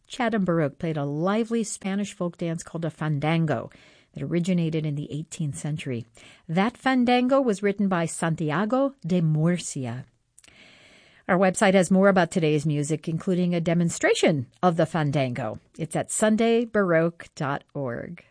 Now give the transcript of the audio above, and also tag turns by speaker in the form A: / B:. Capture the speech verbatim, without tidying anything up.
A: Chatham Baroque played a lively Spanish folk dance called a fandango that originated in the eighteenth century. That fandango was written by Santiago de Murcia. Our website has more about today's music, including a demonstration of the fandango. It's at sunday baroque dot org.